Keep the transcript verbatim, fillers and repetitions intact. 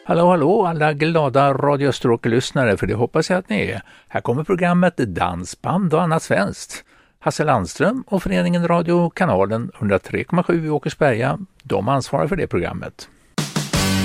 Hallå, hallå alla glada Radio Österåker-lyssnare, för det hoppas jag att ni är. Här kommer programmet Dansband och annat svenskt. Hasse Landström och föreningen Radio Kanalen ett noll tre komma sju i Åkersberga, de ansvarar för det programmet.